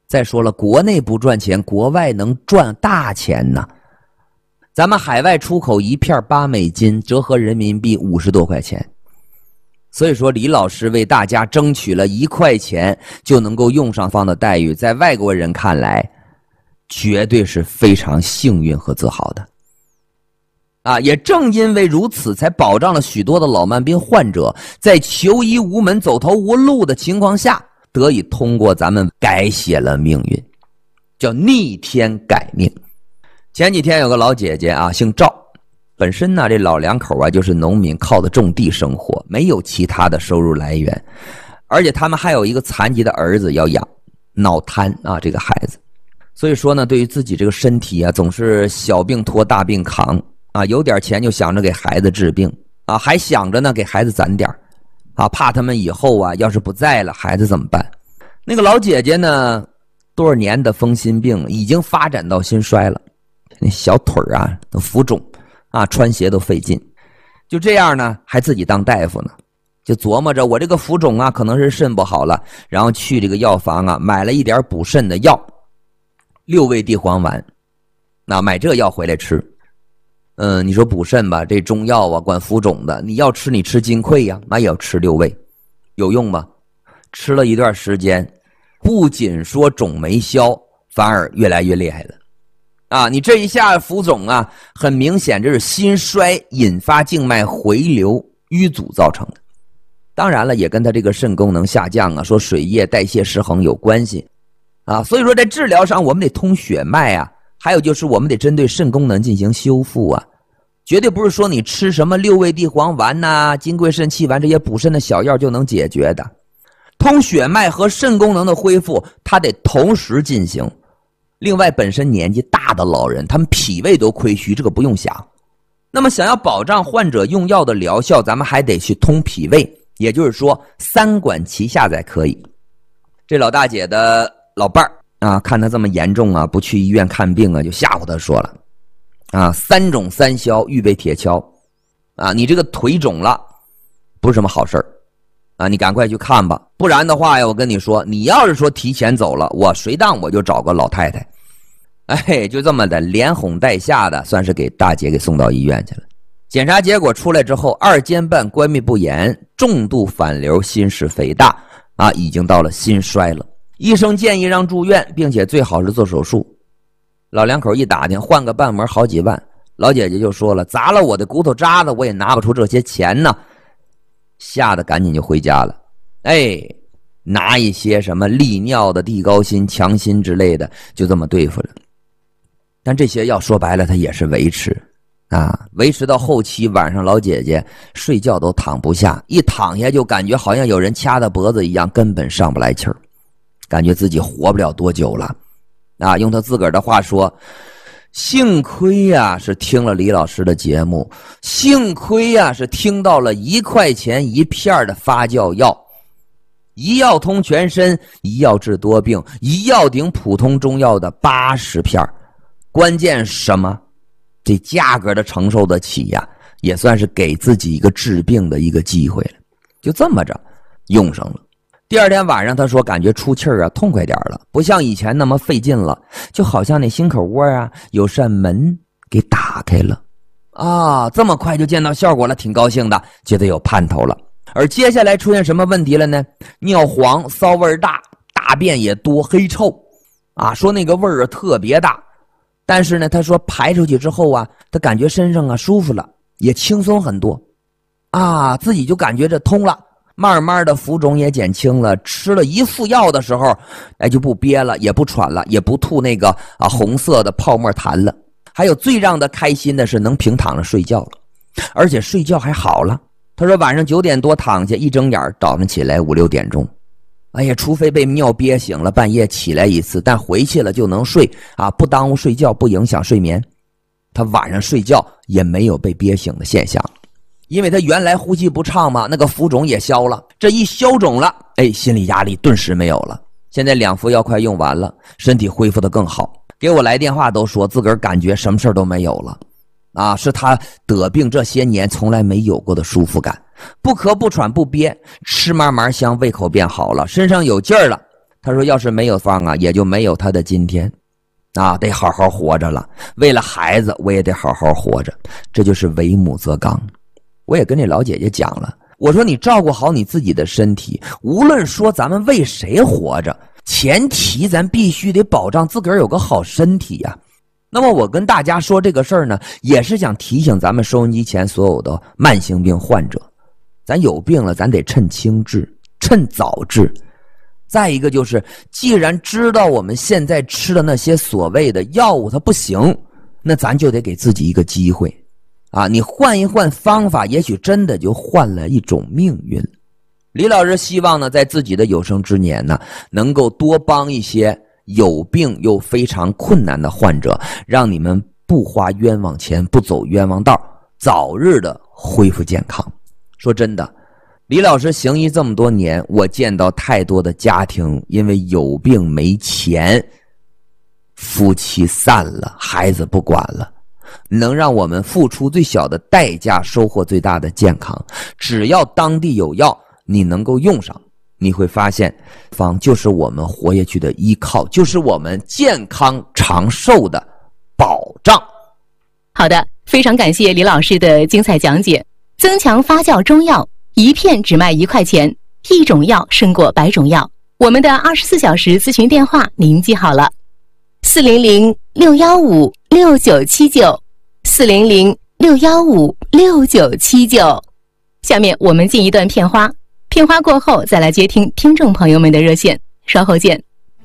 再说了，国内不赚钱，国外能赚大钱呢。咱们海外出口一片8美金，折合人民币50多块钱。所以说李老师为大家争取了1块钱就能够用上方的待遇，在外国人看来绝对是非常幸运和自豪的。也正因为如此，才保障了许多的老慢病患者在求医无门、走投无路的情况下，得以通过咱们改写了命运，叫逆天改命。前几天有个老姐姐姓赵，本身呢这老两口就是农民，靠的种地生活，没有其他的收入来源，而且他们还有一个残疾的儿子要养，脑瘫这个孩子。所以说呢，对于自己这个身体总是小病拖大病扛有点钱就想着给孩子治病还想着呢给孩子攒点怕他们以后要是不在了，孩子怎么办？那个老姐姐呢，多少年的风湿病已经发展到心衰了，那小腿都浮肿穿鞋都费劲。就这样呢，还自己当大夫呢，就琢磨着我这个浮肿可能是肾不好了，然后去这个药房买了一点补肾的药，6味地黄丸，买这药回来吃。你说补肾吧，这中药管浮肿的，你要吃你吃金匮也要吃6味，有用吗？吃了一段时间，不仅说肿没消，反而越来越厉害了你这一下浮肿很明显这是心衰引发静脉回流淤阻造成的。当然了，也跟他这个肾功能下降说水液代谢失衡有关系所以说在治疗上我们得通血脉还有就是我们得针对肾功能进行修复绝对不是说你吃什么6味地黄丸金匮肾气丸这些补肾的小药就能解决的。通血脉和肾功能的恢复它得同时进行。另外本身年纪大的老人，他们脾胃都亏虚，这个不用想。那么想要保障患者用药的疗效，咱们还得去通脾胃，也就是说3管齐下才可以。这老大姐的老伴儿看他这么严重不去医院看病就吓唬他说了3肿3消，预备铁锹你这个腿肿了不是什么好事你赶快去看吧，不然的话我跟你说，你要是说提前走了，我谁当我就找个老太太就这么的连哄带吓的，算是给大姐给送到医院去了。检查结果出来之后，2间半关闭不严，重度反流心室肥大已经到了心衰了。医生建议让住院，并且最好是做手术。老两口一打听，换个瓣膜好几万，老姐姐就说了，砸了我的骨头渣子我也拿不出这些钱呢，吓得赶紧就回家了。拿一些什么利尿的、地高辛、强心之类的，就这么对付了。但这些药说白了它也是维持维持到后期，晚上老姐姐睡觉都躺不下，一躺下就感觉好像有人掐她脖子一样，根本上不来气儿，感觉自己活不了多久了用他自个儿的话说，幸亏是听了李老师的节目，幸亏是听到了1块钱1片的发酵药，一药通全身，一药治多病，一药顶普通中药的80片。关键是什么？这价格的承受得起也算是给自己一个治病的一个机会了。就这么着用上了。第二天晚上他说感觉出气儿痛快点了，不像以前那么费劲了，就好像那心口窝有扇门给打开了这么快就见到效果了，挺高兴的，觉得有盼头了。而接下来出现什么问题了呢？尿黄、骚味大，大便也多，黑臭说那个味儿特别大。但是呢他说排出去之后他感觉身上舒服了，也轻松很多自己就感觉这通了，慢慢的浮肿也减轻了，吃了1副药的时候就不憋了，也不喘了，也不吐那个红色的泡沫痰了。还有最让他开心的是能平躺着睡觉了，而且睡觉还好了。他说晚上9点多躺下，一睁眼早上起来5、6点钟，除非被尿憋醒了，半夜起来一次，但回去了就能睡不耽误睡觉，不影响睡眠。他晚上睡觉也没有被憋醒的现象，因为他原来呼吸不畅嘛，那个浮肿也消了，这一消肿了心理压力顿时没有了。现在2副药快用完了，身体恢复得更好，给我来电话都说自个儿感觉什么事都没有了是他得病这些年从来没有过的舒服感，不咳不喘不憋，吃嘛嘛香，胃口变好了，身上有劲儿了。 他说要是没有方啊，也就没有他的今天啊，得好好活着了。为了孩子，我也得好好活着，这就是为母则刚。我也跟这老姐姐讲了，我说你照顾好你自己的身体，无论说咱们为谁活着，前提咱必须得保障自个儿有个好身体呀。那么我跟大家说这个事儿呢，也是想提醒咱们收音机前所有的慢性病患者，咱有病了，咱得趁轻治，趁早治。再一个就是，既然知道我们现在吃的那些所谓的药物它不行，那咱就得给自己一个机会啊！你换一换方法，也许真的就换了一种命运。李老师希望呢，在自己的有生之年呢，能够多帮一些有病又非常困难的患者，让你们不花冤枉钱，不走冤枉道，早日的恢复健康。说真的，李老师行医这么多年，我见到太多的家庭因为有病没钱，夫妻散了，孩子不管了。能让我们付出最小的代价，收获最大的健康。只要当地有药，你能够用上，你会发现方就是我们活下去的依靠，就是我们健康长寿的保障。 好的，非常感谢李老师的精彩讲解。增强发酵中药，一片只卖1块钱，一种药胜过100种药。我们的24小时咨询电话您记好了，400-615-6979，400-615-6979。下面我们进一段片花，片花过后再来接听听众朋友们的热线，稍后见。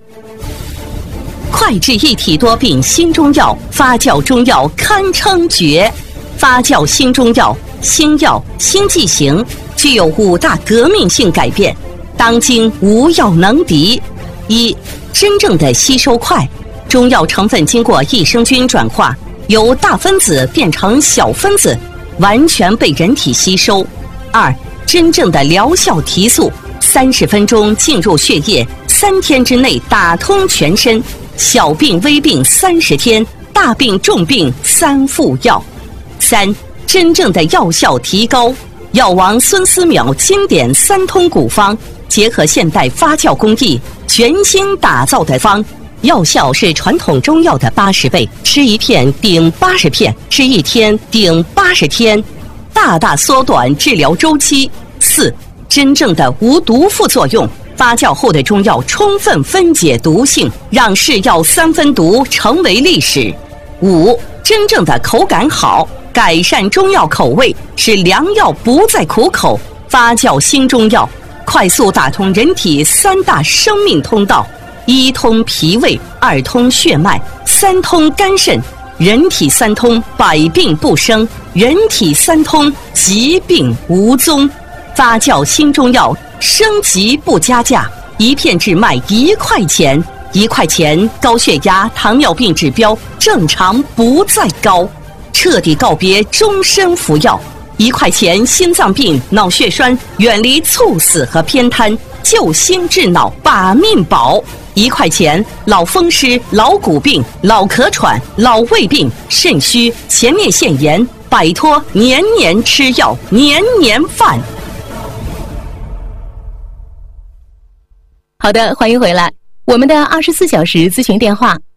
快治一体多病新中药，发酵中药堪称绝。发酵新中药，新药新剂型，具有5大革命性改变，当今无药能敌。一、真正的吸收快，中药成分经过益生菌转化，由大分子变成小分子，完全被人体吸收。2、真正的疗效提速，30分钟进入血液，3天之内打通全身，小病微病30天，大病重病3副药。3、真正的药效提高，药王孙思邈经典3通古方，结合现代发酵工艺，全新打造的方，药效是传统中药的80倍，吃1片顶80片，吃1天顶80天，大大缩短治疗周期。4、真正的无毒副作用，发酵后的中药充分分解毒性，让是药3分毒成为历史。5、真正的口感好，改善中药口味，使良药不再苦口。发酵新中药，快速打通人体3大生命通道：1通脾胃，2通血脉，3通肝肾。人体3通，百病不生；人体3通，疾病无踪。发酵新中药，升级不加价，一片只卖1块钱。1块钱，高血压、糖尿病指标正常不再高，彻底告别终身服药。1块钱，心脏病、脑血栓远离猝死和偏瘫，救心治脑把命保。1块钱，老风湿、老骨病、老咳喘、老胃病、肾虚、前列腺炎，摆脱年年吃药、年年犯。 好的，欢迎回来。我们的24小时咨询电话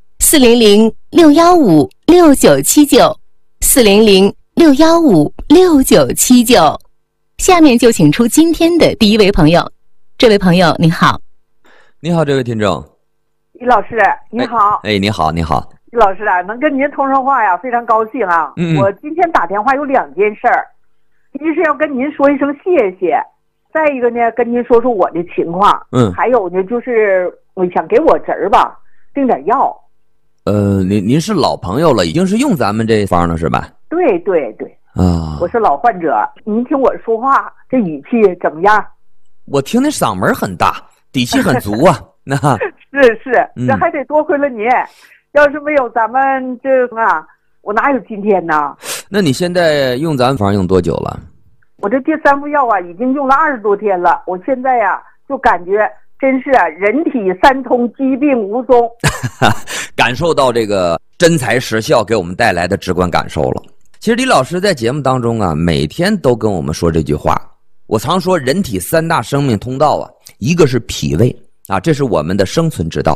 ：400-615-6979，400-615-6979。下面就请出今天的第一位朋友。这位朋友您好。 你好，这位听众。 李老师你好。 你好，你好。 李老师啊，能跟您通上话呀，非常高兴啊。我今天打电话有2件事儿，一是要跟您说一声谢谢，再一个呢，跟您说说我的情况。还有呢，就是我想给我侄儿吧订点药。 您是老朋友了，已经是用咱们这方了是吧？对对对啊，我是老患者。您听我说话这语气怎么样？ 我听那嗓门很大，底气很足啊。那是，这还得多亏了您。要是没有咱们这我哪有今天呢？ 那你现在用咱们方用多久了？ 我这第3副药啊，已经用了20多天了。我现在呀，就感觉真是人体3通，疾病无踪。 感受到这个真材实效给我们带来的直观感受了。其实李老师在节目当中啊，每天都跟我们说这句话。我常说人体3大生命通道啊，一个是脾胃， 啊，这是我们的生存之道。